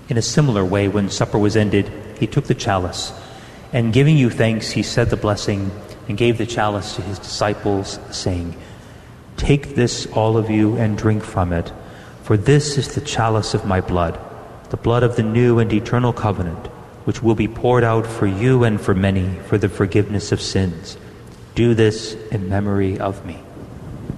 In a similar way, when supper was ended, he took the chalice, and giving you thanks, he said the blessing and gave the chalice to his disciples, saying, "Take this, all of you, and drink from it, for this is the chalice of my blood, the blood of the new and eternal covenant, which will be poured out for you and for many for the forgiveness of sins. Do this in memory of me."